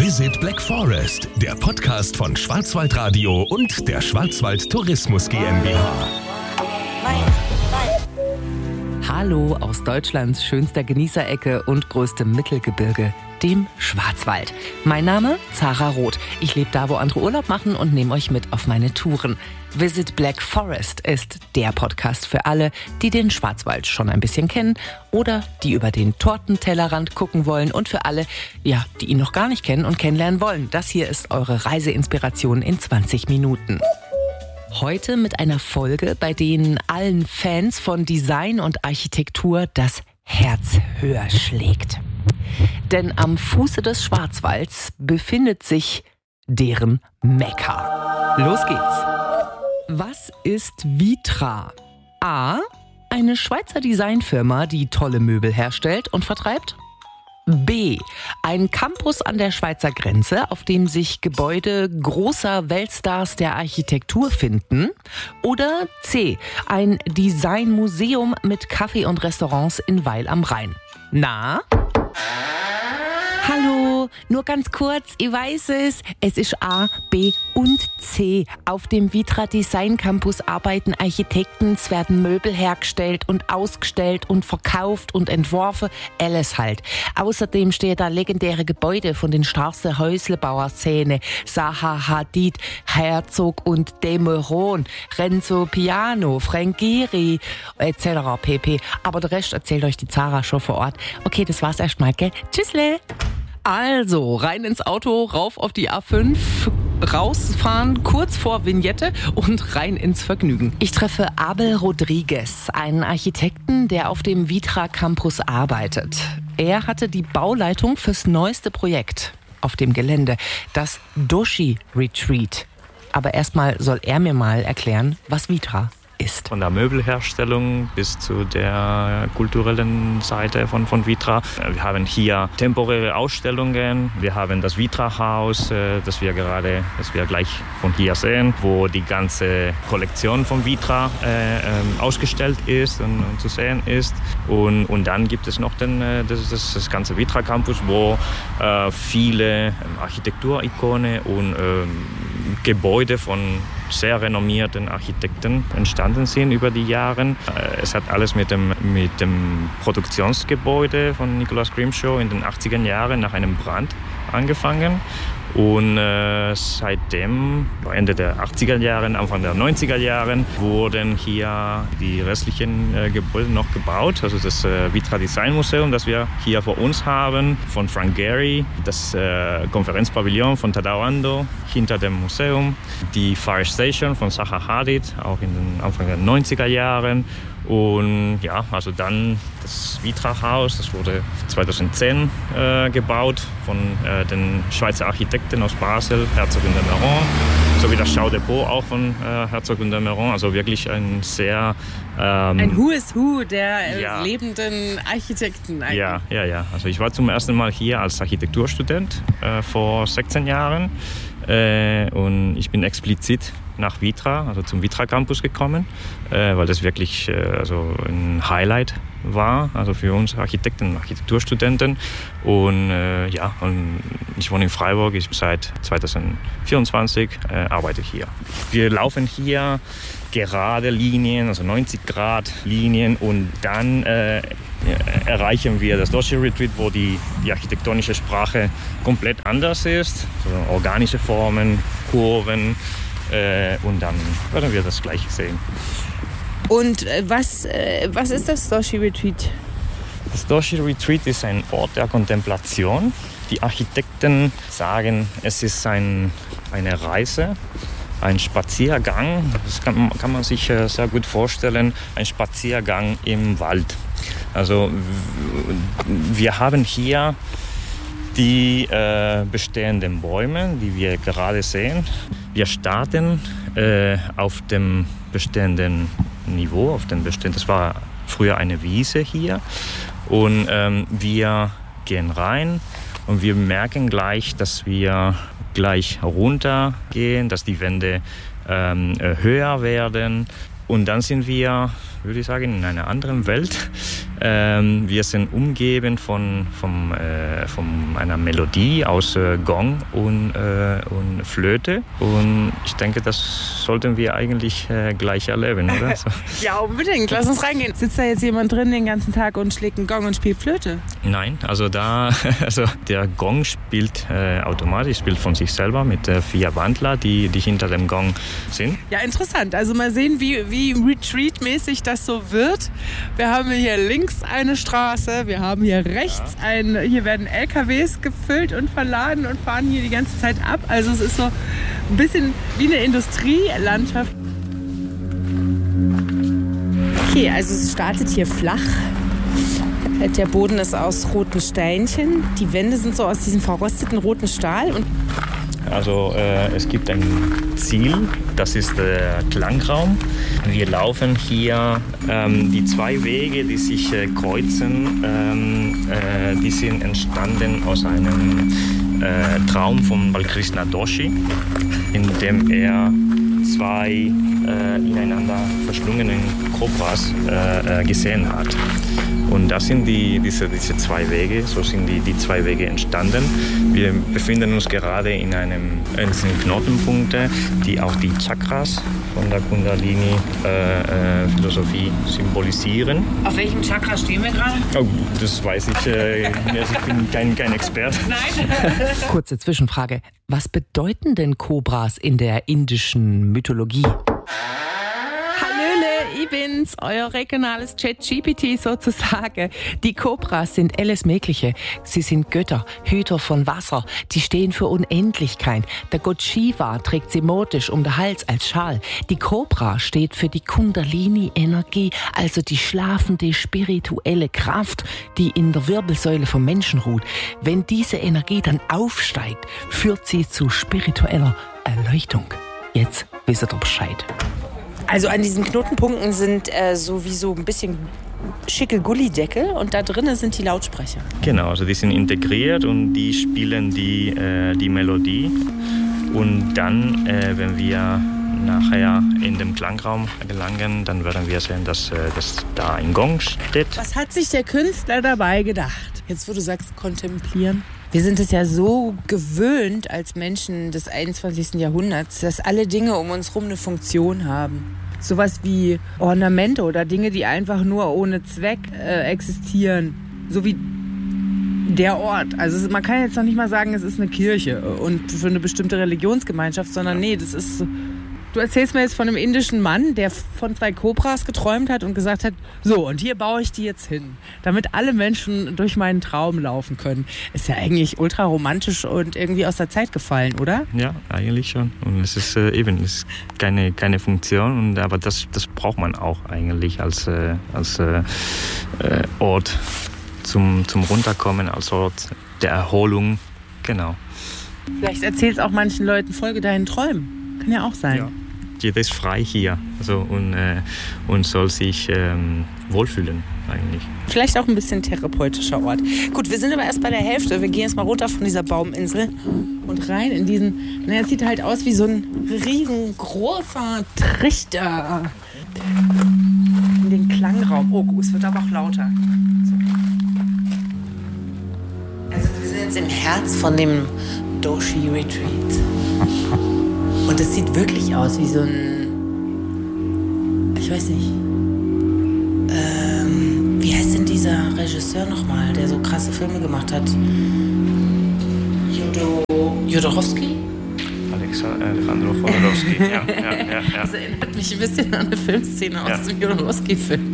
Visit Black Forest, der Podcast von Schwarzwaldradio und der Schwarzwald Tourismus GmbH. Hallo aus Deutschlands schönster Genießerecke und größtem Mittelgebirge, dem Schwarzwald. Mein Name Zara Roth. Ich lebe da, wo andere Urlaub machen und nehme euch mit auf meine Touren. Visit Black Forest ist der Podcast für alle, die den Schwarzwald schon ein bisschen kennen oder die über den Tortentellerrand gucken wollen und für alle, ja, die ihn noch gar nicht kennen und kennenlernen wollen. Das hier ist eure Reiseinspiration in 20 Minuten. Heute mit einer Folge, bei denen allen Fans von Design und Architektur das Herz höher schlägt. Denn am Fuße des Schwarzwalds befindet sich deren Mekka. Los geht's. Was ist Vitra? A. Eine Schweizer Designfirma, die tolle Möbel herstellt und vertreibt. B. Ein Campus an der Schweizer Grenze, auf dem sich Gebäude großer Weltstars der Architektur finden. Oder C. Ein Designmuseum mit Café und Restaurants in Weil am Rhein. Na? Hallo, nur ganz kurz, ich weiß es. Es ist A, B und C. Auf dem Vitra Design Campus arbeiten Architekten, es werden Möbel hergestellt und ausgestellt und verkauft und entworfen, alles halt. Außerdem stehen da legendäre Gebäude von den starken Häuslebauer-Szene. Zaha Hadid, Herzog und de Meuron, Renzo Piano, Frank Gehry, etc. pp. Aber der Rest erzählt euch die Zara schon vor Ort. Okay, das war's erstmal, gell? Tschüssle! Also, rein ins Auto, rauf auf die A5, rausfahren, kurz vor Vignette und rein ins Vergnügen. Ich treffe Abel Rodriguez, einen Architekten, der auf dem Vitra Campus arbeitet. Er hatte die Bauleitung fürs neueste Projekt auf dem Gelände, das Doshi Retreat. Aber erstmal soll er mir mal erklären, was Vitra ist. Von der Möbelherstellung bis zu der kulturellen Seite von Vitra. Wir haben hier temporäre Ausstellungen. Wir haben das Vitra-Haus, das wir gleich von hier sehen, wo die ganze Kollektion von Vitra ausgestellt ist und zu sehen ist. Und dann gibt es noch das ganze Vitra Campus, wo viele Architekturikone und Gebäude von sehr renommierten Architekten entstanden sind über die Jahre. Es hat alles mit dem Produktionsgebäude von Nicholas Grimshaw in den 80er Jahren nach einem Brand angefangen. Und seitdem, Ende der 80er Jahre, Anfang der 90er Jahre, wurden hier die restlichen Gebäude noch gebaut. Also das Vitra Design Museum, das wir hier vor uns haben, von Frank Gehry, das Konferenzpavillon von Tadao Ando hinter dem Museum, die Fire Station von Zaha Hadid, auch in den Anfang der 90er Jahren. Und ja, also dann das Vitra-Haus, das wurde 2010 gebaut von den Schweizer Architekten aus Basel, Herzog und de Meuron, sowie das Chaudepot auch von Herzog und de Meuron. Also wirklich ein sehr... ein Who is Who der lebenden Architekten eigentlich. Ja. Also ich war zum ersten Mal hier als Architekturstudent vor 16 Jahren. Und ich bin explizit nach Vitra, also zum Vitra Campus gekommen, weil das wirklich also ein Highlight war, also für uns Architekten und Architekturstudenten. Und und ich wohne in Freiburg, ich bin seit 2024 arbeite hier. Wir laufen hier gerade Linien, also 90 Grad Linien, und dann erreichen wir das Doshi Retreat, wo die architektonische Sprache komplett anders ist, also organische Formen, Kurven, und dann werden wir das gleich sehen. Und was ist das Doshi Retreat? Das Doshi Retreat ist ein Ort der Kontemplation. Die Architekten sagen, es ist eine Reise, ein Spaziergang. Das kann man sich sehr gut vorstellen, ein Spaziergang im Wald. Also wir haben hier die bestehenden Bäume, die wir gerade sehen. Wir starten auf dem bestehenden Niveau, das war früher eine Wiese hier, und wir gehen rein und wir merken gleich, dass wir gleich runtergehen, dass die Wände höher werden, und dann sind wir, würde ich sagen, in einer anderen Welt. Wir sind umgeben von einer Melodie aus Gong und Flöte. Und ich denke, das sollten wir eigentlich gleich erleben, oder? So. Ja, unbedingt. Lass uns reingehen. Sitzt da jetzt jemand drin den ganzen Tag und schlägt einen Gong und spielt Flöte? Nein, also der Gong spielt automatisch, spielt von sich selber mit 4 Wandler, die hinter dem Gong sind. Ja, interessant. Also mal sehen, wie Retreat-mäßig das so wird. Wir haben hier links eine Straße, wir haben hier rechts hier werden LKWs gefüllt und verladen und fahren hier die ganze Zeit ab. Also es ist so ein bisschen wie eine Industrielandschaft. Okay, also es startet hier flach. Der Boden ist aus roten Steinchen. Die Wände sind so aus diesem verrosteten roten Stahl. Also es gibt ein Ziel, das ist der Klangraum. Wir laufen hier die 2 Wege, die sich kreuzen, die sind entstanden aus einem Traum von Balkrishna Doshi, in dem er 2 ineinander verschlungenen Kobras gesehen hat. Und das sind diese 2 Wege, so sind die 2 Wege entstanden. Wir befinden uns gerade in diesen Knotenpunkten, die auch die Chakras von der Kundalini-Philosophie symbolisieren. Auf welchem Chakra stehen wir gerade? Oh, das weiß ich. Ich bin kein Experte. Nein. Kurze Zwischenfrage. Was bedeuten denn Kobras in der indischen Mythologie? Ich bin's, euer regionales ChatGPT sozusagen. Die Kobras sind alles Mögliche. Sie sind Götter, Hüter von Wasser. Die stehen für Unendlichkeit. Der Gott Shiva trägt sie modisch um den Hals als Schal. Die Kobra steht für die Kundalini-Energie, also die schlafende spirituelle Kraft, die in der Wirbelsäule vom Menschen ruht. Wenn diese Energie dann aufsteigt, führt sie zu spiritueller Erleuchtung. Jetzt wisst ihr Bescheid. Also an diesen Knotenpunkten sind sowieso ein bisschen schicke Gullideckel und da drinnen sind die Lautsprecher. Genau, also die sind integriert und die spielen die Melodie. Und dann, wenn wir nachher in den Klangraum gelangen, dann werden wir sehen, dass da ein Gong steht. Was hat sich der Künstler dabei gedacht? Jetzt, wo du sagst, kontemplieren. Wir sind es ja so gewöhnt als Menschen des 21. Jahrhunderts, dass alle Dinge um uns herum eine Funktion haben. Sowas wie Ornamente oder Dinge, die einfach nur ohne Zweck existieren. So wie der Ort. Also man kann jetzt noch nicht mal sagen, es ist eine Kirche und für eine bestimmte Religionsgemeinschaft, sondern nee, das ist so. Du erzählst mir jetzt von einem indischen Mann, der von 2 Kobras geträumt hat und gesagt hat, so, und hier baue ich die jetzt hin, damit alle Menschen durch meinen Traum laufen können. Ist ja eigentlich ultra romantisch und irgendwie aus der Zeit gefallen, oder? Ja, eigentlich schon. Und es ist keine Funktion, aber das braucht man auch eigentlich als Ort zum Runterkommen, als Ort der Erholung. Genau. Vielleicht erzählst auch manchen Leuten, folge deinen Träumen. Kann ja auch sein. Ja. Jeder ist frei hier und soll sich wohlfühlen eigentlich. Vielleicht auch ein bisschen therapeutischer Ort. Gut, wir sind aber erst bei der Hälfte. Wir gehen jetzt mal runter von dieser Bauminsel und rein in diesen, es sieht halt aus wie so ein riesengroßer Trichter. In den Klangraum. Oh, es wird aber auch lauter. So. Also wir sind jetzt im Herz von dem Doshi Retreat. Und es sieht wirklich aus wie so ein, ich weiß nicht, wie heißt denn dieser Regisseur nochmal, der so krasse Filme gemacht hat? Jodorowsky? Alejandro Jodorowsky, ja. Das erinnert mich ein bisschen an eine Filmszene aus dem Jodorowsky-Film.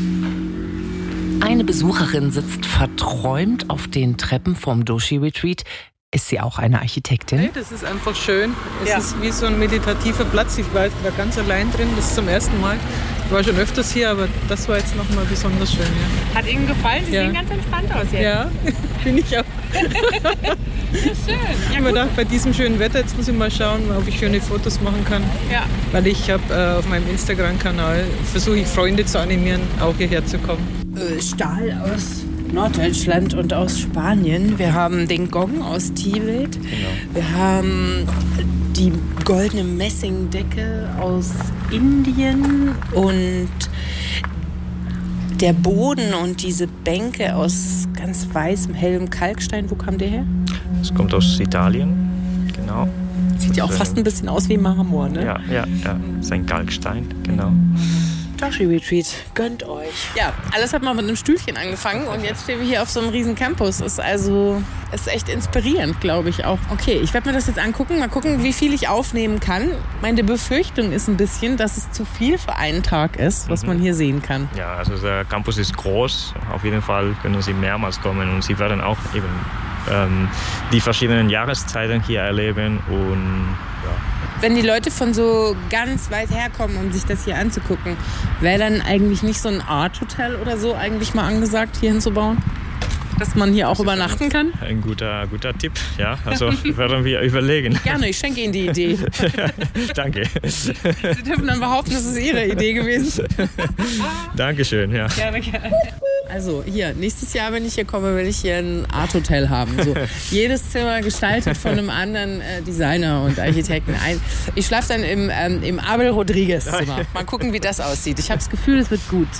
Eine Besucherin sitzt verträumt auf den Treppen vom Doshi Retreat. Ist sie auch eine Architektin? Nee, das ist einfach schön. Es ist wie so ein meditativer Platz. Ich war ganz allein drin, das ist zum ersten Mal. Ich war schon öfters hier, aber das war jetzt nochmal besonders schön. Ja. Hat Ihnen gefallen? Sie sehen ganz entspannt aus jetzt. Ja, bin ich auch. Ja, schön. Ich habe mir gedacht, bei diesem schönen Wetter, jetzt muss ich mal schauen, ob ich schöne Fotos machen kann. Ja. Weil ich habe auf meinem Instagram-Kanal, versuche ich Freunde zu animieren, auch hierher zu kommen. Stahl aus Norddeutschland und aus Spanien. Wir haben den Gong aus Tibet. Genau. Wir haben die goldene Messingdecke aus Indien und Der Boden und diese Bänke aus ganz weißem, hellem Kalkstein, wo kam der her? Das kommt aus Italien, genau. Sieht ja auch fast ein bisschen aus wie Marmor, ne? Ja. Das ist ein Kalkstein, genau. Joshi Retreat, gönnt euch. Ja, alles hat mal mit einem Stühlchen angefangen und jetzt stehen wir hier auf so einem riesen Campus. Ist echt inspirierend, glaube ich auch. Okay, ich werde mir das jetzt angucken, mal gucken, wie viel ich aufnehmen kann. Meine Befürchtung ist ein bisschen, dass es zu viel für einen Tag ist, was man hier sehen kann. Ja, also der Campus ist groß. Auf jeden Fall können Sie mehrmals kommen und Sie werden auch eben die verschiedenen Jahreszeiten hier erleben und ja. Wenn die Leute von so ganz weit herkommen, um sich das hier anzugucken, wäre dann eigentlich nicht so ein Art-Hotel oder so eigentlich mal angesagt, hier hinzubauen? Dass man hier auch übernachten kann? Ein guter Tipp, ja. Also werden wir überlegen. Gerne, ich schenke Ihnen die Idee. Danke. Sie dürfen dann behaupten, das ist Ihre Idee gewesen. Dankeschön, ja. Gerne. Also hier, nächstes Jahr, wenn ich hier komme, will ich hier ein Art-Hotel haben. So, jedes Zimmer gestaltet von einem anderen Designer und Architekten. Ich schlafe dann im Abel Rodriguez Zimmer. Mal gucken, wie das aussieht. Ich habe das Gefühl, es wird gut.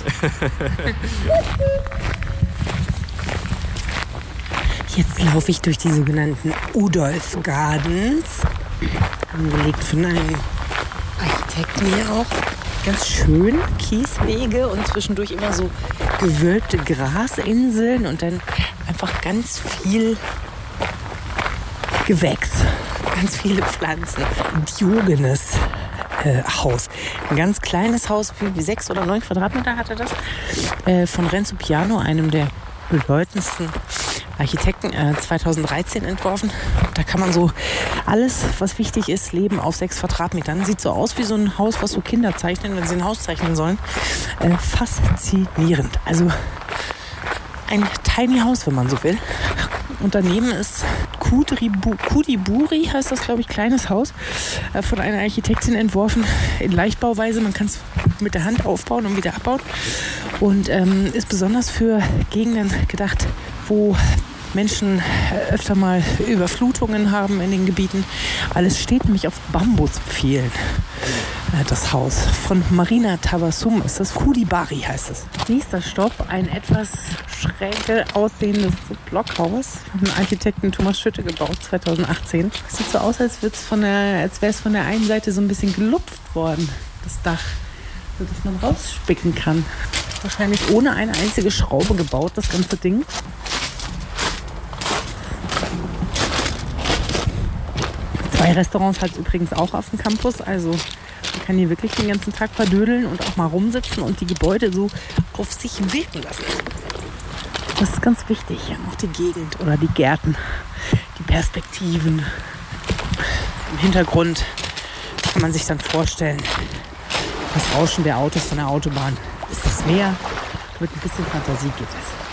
Jetzt laufe ich durch die sogenannten Udolf Gardens, angelegt von einem Architekten hier auch. Ganz schön, Kieswege und zwischendurch immer so gewölbte Grasinseln und dann einfach ganz viel Gewächs, ganz viele Pflanzen. Diogenes Haus. Ein ganz kleines Haus, wie 6 oder 9 Quadratmeter hatte das, von Renzo Piano, einem der bedeutendsten Architekten, 2013 entworfen. Da kann man so alles, was wichtig ist, leben auf 6 Quadratmetern. Sieht so aus wie so ein Haus, was so Kinder zeichnen, wenn sie ein Haus zeichnen sollen. Faszinierend. Also ein Tiny House, wenn man so will. Und daneben ist Kudiburi, heißt das, glaube ich, kleines Haus, von einer Architektin entworfen in Leichtbauweise. Man kann es mit der Hand aufbauen und wieder abbauen. Und ist besonders für Gegenden gedacht, wo Menschen öfter mal Überflutungen haben in den Gebieten. Weil es steht nämlich auf Bambuspfählen, das Haus. Von Marina Tabassum ist das. Kudibari heißt es. Nächster Stopp, ein etwas schräg aussehendes Blockhaus von Architekten Thomas Schütte gebaut, 2018. Sieht so aus, als wäre es von der einen Seite so ein bisschen gelupft worden, das Dach, sodass man rausspicken kann. Wahrscheinlich ohne eine einzige Schraube gebaut, das ganze Ding. Zwei Restaurants hat es übrigens auch auf dem Campus, also man kann hier wirklich den ganzen Tag verdödeln und auch mal rumsitzen und die Gebäude so auf sich wirken lassen. Das ist ganz wichtig, auch die Gegend oder die Gärten, die Perspektiven. Im Hintergrund kann man sich dann vorstellen, das Rauschen der Autos von der Autobahn. Ist das Meer? Mit ein bisschen Fantasie geht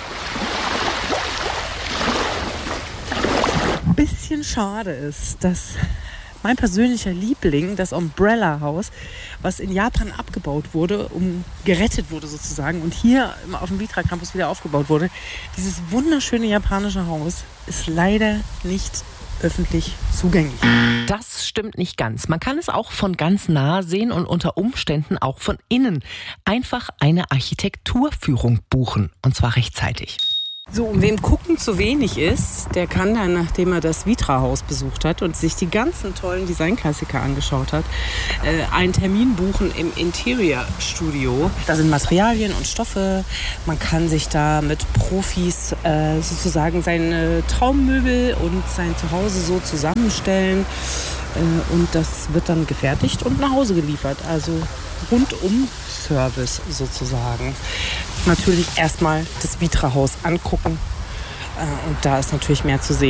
es. Ein bisschen schade ist, dass mein persönlicher Liebling, das Umbrella-Haus, was in Japan abgebaut wurde, gerettet wurde sozusagen und hier auf dem Vitra Campus wieder aufgebaut wurde. Dieses wunderschöne japanische Haus ist leider nicht öffentlich zugänglich. Das stimmt nicht ganz. Man kann es auch von ganz nah sehen und unter Umständen auch von innen. Einfach eine Architekturführung buchen und zwar rechtzeitig. So, und wem gucken zu wenig ist, der kann dann, nachdem er das Vitra-Haus besucht hat und sich die ganzen tollen Designklassiker angeschaut hat, einen Termin buchen im Interior-Studio. Da sind Materialien und Stoffe. Man kann sich da mit Profis sozusagen seine Traummöbel und sein Zuhause so zusammenstellen. Und das wird dann gefertigt und nach Hause geliefert. Also rundum Service sozusagen. Natürlich erstmal das Vitra-Haus angucken und da ist natürlich mehr zu sehen.